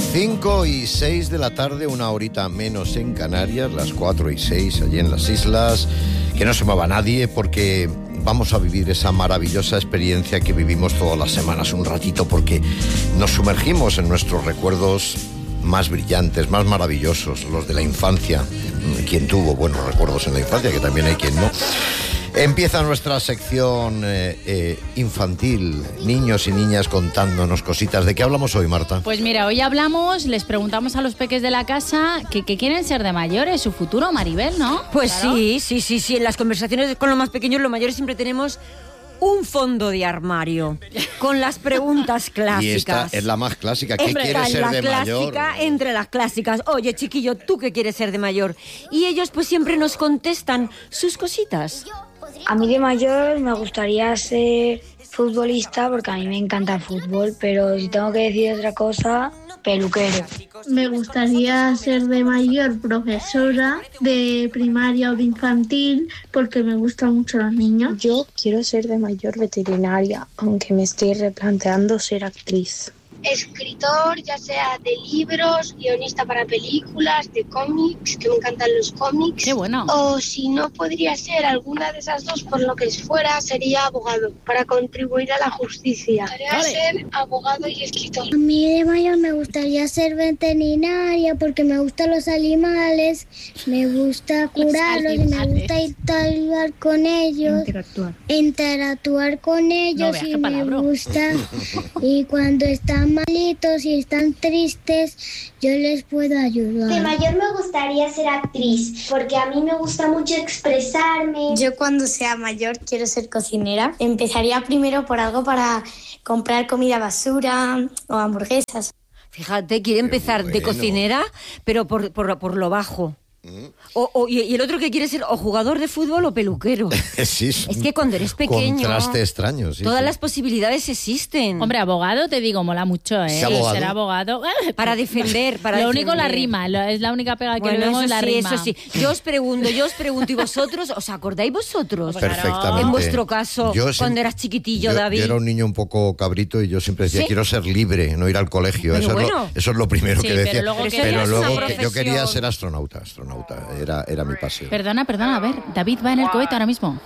5:06 de la tarde, una horita menos en Canarias, las 4:06 allí en las islas. Que no se mueva nadie porque vamos a vivir esa maravillosa experiencia que vivimos todas las semanas un ratito, porque nos sumergimos en nuestros recuerdos más brillantes, más maravillosos, los de la infancia. Quien tuvo buenos recuerdos en la infancia, que también hay quien no. Empieza nuestra sección infantil, niños y niñas contándonos cositas. ¿De qué hablamos hoy, Marta? Pues mira, hoy les preguntamos a los peques de la casa que quieren ser de mayores, su futuro, Maribel, ¿no? Pues claro. Sí. En las conversaciones con los más pequeños, los mayores, siempre tenemos un fondo de armario con las preguntas clásicas. Y esta es la más clásica. ¿Qué quieres ser de mayor? Entre las clásicas. Oye, chiquillo, ¿tú qué quieres ser de mayor? Y ellos pues siempre nos contestan sus cositas. A mí de mayor me gustaría ser futbolista porque a mí me encanta el fútbol, pero si tengo que decir otra cosa, peluquero. Me gustaría ser de mayor profesora de primaria o de infantil porque me gustan mucho los niños. Yo quiero ser de mayor veterinaria, aunque me estoy replanteando ser actriz. Escritor, ya sea de libros, guionista para películas, de cómics, que me encantan los cómics. ¡Qué bueno! O si no podría ser alguna de esas dos, por lo que fuera, sería abogado, para contribuir a la justicia. Podría ser abogado y escritor. A mí de mayor me gustaría ser veterinaria porque me gustan los animales, me gusta curarlos y me gusta interactuar con ellos. Interactuar con ellos y me gusta. Y cuando están malitos y están tristes, yo les puedo ayudar. De mayor me gustaría ser actriz, porque a mí me gusta mucho expresarme. Yo cuando sea mayor quiero ser cocinera. Empezaría primero por algo para comprar comida basura o hamburguesas. Fíjate, quiere empezar de cocinera, pero por lo bajo. Y el otro que quiere ser o jugador de fútbol o peluquero. Sí, es que cuando eres pequeño, contraste extraño, sí, todas las posibilidades existen. Hombre, abogado, te digo, mola mucho, ¿eh? Ser abogado. Para defender, Lo único, la rima, es la única pega que le vemos, la rima. Eso sí. Yo os pregunto, ¿y vosotros? ¿Os acordáis vosotros? Perfectamente. En vuestro caso, cuando eras chiquitillo, David. Yo era un niño un poco cabrito y yo siempre decía, quiero ser libre, no ir al colegio. Eso es lo primero que decía. Pero luego yo quería ser astronauta. Era mi pasión. Perdona, a ver, David va en el cohete ahora mismo.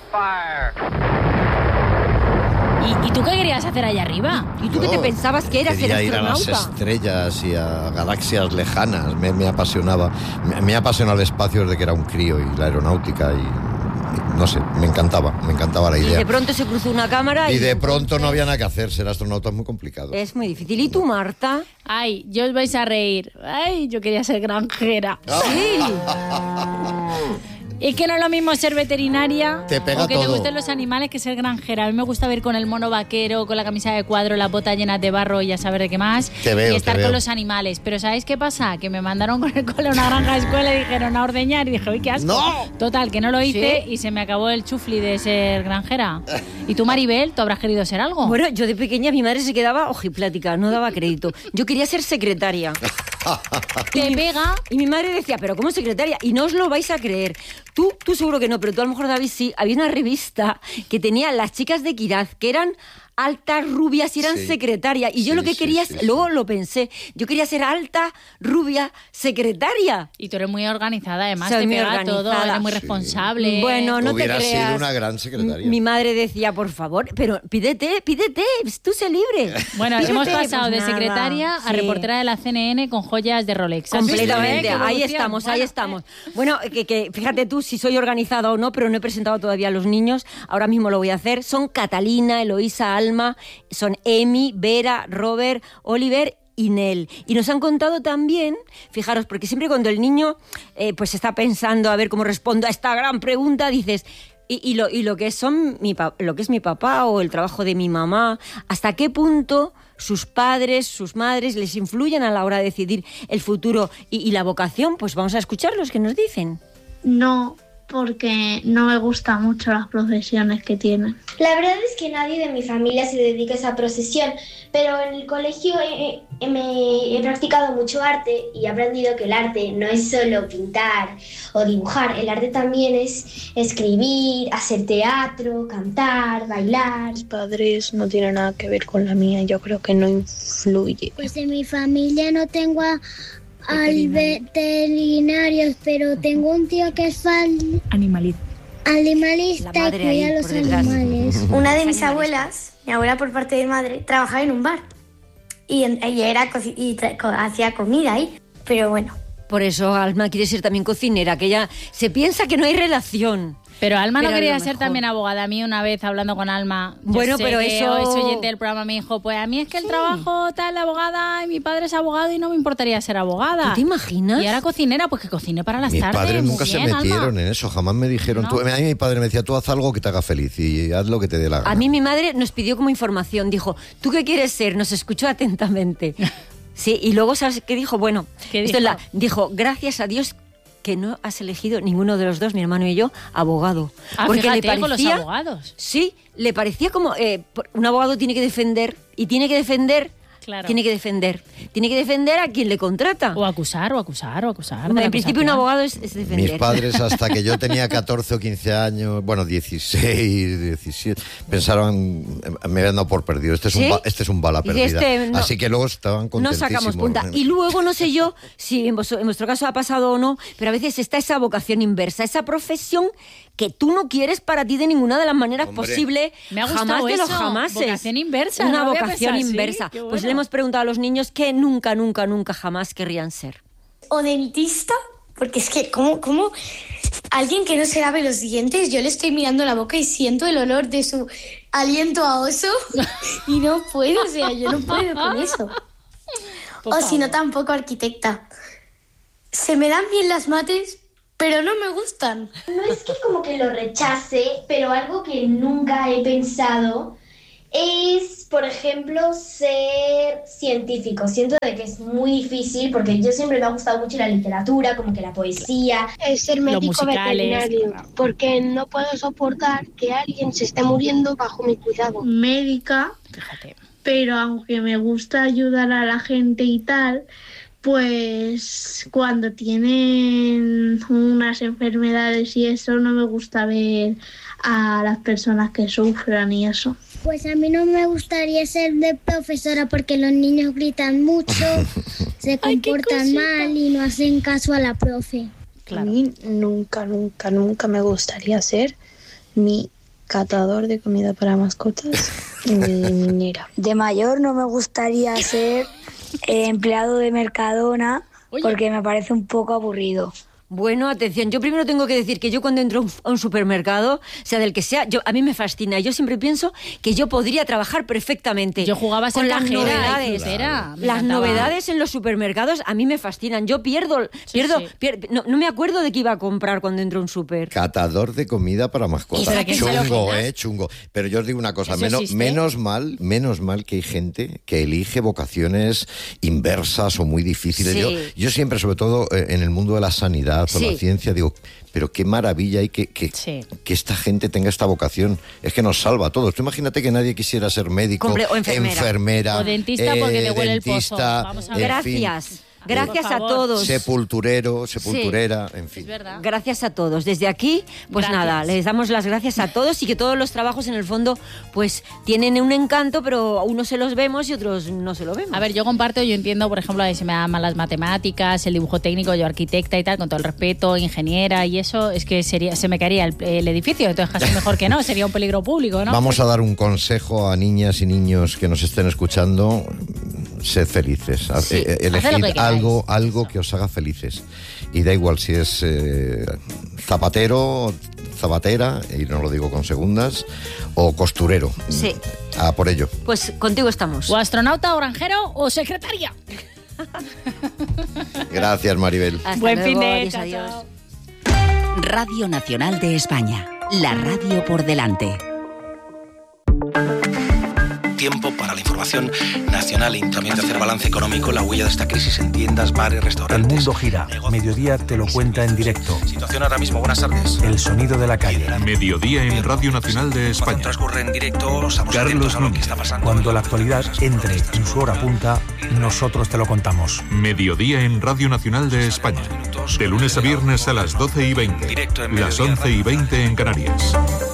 ¿Y tú qué querías hacer allá arriba? ¿Y tú qué te pensabas que eras, ser astronauta? Ir a las estrellas y a galaxias lejanas, me apasionaba. Me ha apasionado el espacio desde que era un crío y la aeronáutica y no sé, me encantaba la idea. Y de pronto se cruzó una cámara y de pronto no había nada que hacer, ser astronauta es muy complicado. Es muy difícil. ¿Y tú, Marta? Ay, yo os vais a reír. Ay, yo quería ser granjera. Sí. Es que no es lo mismo ser veterinaria o que te gusten los animales que ser granjera. A mí me gusta ver con el mono vaquero, con la camisa de cuadro, las botas llenas de barro y a saber de qué más. Y estar con los animales. Pero ¿sabéis qué pasa? Que me mandaron con el cole a una granja de escuela y dijeron a ordeñar y dije, uy, qué asco. ¡No! Total, que no lo hice y se me acabó el chufli de ser granjera. ¿Y tú, Maribel, tú habrás querido ser algo? Bueno, yo de pequeña mi madre se quedaba ojiplática, no daba crédito. Yo quería ser secretaria. Y mi madre decía, ¿pero cómo secretaria? Y no os lo vais a creer. Tú seguro que no, pero tú a lo mejor, David, sí. Había una revista que tenía las chicas de Equidad, que eran altas, rubias y eran secretarias. Y yo lo que quería, luego lo pensé, yo quería ser alta, rubia, secretaria. Y tú eres muy organizada, además, te pega todo, eres muy responsable. Bueno, no te creas. Hubieras sido una gran secretaria. Mi madre decía, por favor, pero pídete, tú sé libre. Bueno, hemos pasado de secretaria a reportera de la CNN con joyas de Rolex. Completamente, ahí estamos. Bueno, que fíjate tú si soy organizada o no, pero no he presentado todavía a los niños, ahora mismo lo voy a hacer. Son Catalina, Eloísa, Alma, son Emi, Vera, Robert, Oliver y Nel. Y nos han contado también, fijaros, porque siempre cuando el niño pues está pensando a ver cómo respondo a esta gran pregunta, dices, y lo que lo que es mi papá o el trabajo de mi mamá, ¿hasta qué punto sus padres, sus madres les influyen a la hora de decidir el futuro y la vocación? Pues vamos a escuchar los que nos dicen. No, porque no me gustan mucho las profesiones que tienen. La verdad es que nadie de mi familia se dedica a esa profesión, pero en el colegio he practicado mucho arte y he aprendido que el arte no es solo pintar o dibujar, el arte también es escribir, hacer teatro, cantar, bailar. Mis padres no tienen nada que ver con la mía, yo creo que no influye. Pues en mi familia no tengo veterinarios, pero tengo un tío que es animalista y cuida a los animales. Una de mis abuelas, mi abuela por parte de madre, trabajaba en un bar y ella hacía comida ahí, pero bueno. Por eso Alma quiere ser también cocinera, que ella se piensa que no hay relación. Pero Alma no quería ser también abogada. A mí una vez hablando con Alma, bueno, pero eso es oyente del programa, me dijo, pues a mí es que el trabajo tal de abogada y mi padre es abogado y no me importaría ser abogada. ¿Tú te imaginas? Y ahora cocinera, pues que cocine para las tardes. Mis padres nunca se metieron Alma. en eso, jamás me dijeron, ¿No? a mí mi padre me decía, tú haz algo que te haga feliz y haz lo que te dé la gana. A mí mi madre nos pidió como información, dijo, ¿tú qué quieres ser? Nos escuchó atentamente. Sí, y luego, ¿sabes qué dijo? Bueno, dijo, gracias a Dios que no has elegido ninguno de los dos, mi hermano y yo, abogado. Porque fíjate, le parecía, con los abogados. Sí, le parecía como un abogado tiene que defender y tiene que defender. Claro. Tiene que defender a quien le contrata. O acusar. En principio un abogado es defender. Mis padres, hasta que yo tenía 14 o 15 años, bueno, 16, 17, pensaron, me habían dado por perdido. Este es un bala perdida. Así que luego estaban contentísimos. No sacamos punta. Y luego, no sé yo si en vuestro caso ha pasado o no, pero a veces está esa vocación inversa, esa profesión que tú no quieres para ti de ninguna de las maneras posibles. Me ha gustado jamás de los eso. jamases. Vocación inversa. Una no vocación inversa. Sí, bueno. Pues le hemos preguntado a los niños que nunca jamás querrían ser. O dentista, porque es que ¿cómo alguien que no se lave los dientes, yo le estoy mirando la boca y siento el olor de su aliento a oso y no puedo, o sea, yo no puedo con eso. O si no, tampoco arquitecta. Se me dan bien las mates, pero no me gustan. No es que como que lo rechace, pero algo que nunca he pensado es, por ejemplo, ser científico. Siento de que es muy difícil porque yo siempre me ha gustado mucho la literatura, como que la poesía. Es ser médico veterinario, porque no puedo soportar que alguien se esté muriendo bajo mi cuidado. Médica, fíjate. Pero aunque me gusta ayudar a la gente y tal, pues cuando tienen unas enfermedades y eso, no me gusta ver a las personas que sufran y eso. Pues a mí no me gustaría ser de profesora porque los niños gritan mucho, se comportan mal y no hacen caso a la profe. Claro. A mí nunca me gustaría ser ni catador de comida para mascotas ni minera. De mayor no me gustaría ser empleado de Mercadona porque me parece un poco aburrido. Bueno, atención, yo primero tengo que decir que yo cuando entro a un supermercado, sea del que sea, a mí me fascina. Yo siempre pienso que yo podría trabajar perfectamente. Yo jugaba a ser con cajera, las novedades. Claro. Las novedades en los supermercados a mí me fascinan. Yo pierdo, no me acuerdo de qué iba a comprar cuando entro a un super. Catador de comida para mascotas. Chungo. Pero yo os digo una cosa, menos mal que hay gente que elige vocaciones inversas o muy difíciles. Sí. Yo siempre, sobre todo en el mundo de la sanidad, o la ciencia, digo, pero qué maravilla hay que esta gente tenga esta vocación. Es que nos salva a todos. Tú imagínate que nadie quisiera ser médico, o enfermera o dentista porque te huele el pozo. Vamos a ver. Gracias a todos. Sepulturera, en fin. Gracias a todos. Desde aquí, pues nada, les damos las gracias a todos y que todos los trabajos en el fondo pues tienen un encanto, pero unos se los vemos y otros no se lo vemos. A ver, yo entiendo, por ejemplo, si me dan mal las matemáticas, el dibujo técnico, yo arquitecta y tal, con todo el respeto, ingeniera y eso, es que se me caería el edificio, entonces casi mejor que no, sería un peligro público, ¿no? Vamos a dar un consejo a niñas y niños que nos estén escuchando. Sed felices. Elegid algo que os haga felices. Y da igual si es zapatero, zapatera, y no lo digo con segundas, o costurero. Sí. A por ello. Pues contigo estamos. O astronauta, o granjero, o secretaria. Gracias, Maribel. Buen fin de adiós. Radio Nacional de España. La radio por delante. tiempo para la información nacional y también de hacer balance económico, la huella de esta crisis en tiendas, bares, restaurantes. El mundo gira. Mediodía te lo cuenta en directo. Situación ahora mismo, buenas tardes. El sonido de la calle. Mediodía en Radio Nacional de España. Cuando transcurre en directo, estamos atentos a lo que está pasando. Cuando la actualidad entre en su hora punta, nosotros te lo contamos. Mediodía en Radio Nacional de España. De lunes a viernes a las 12:20. Directo en las 11:20 en Canarias.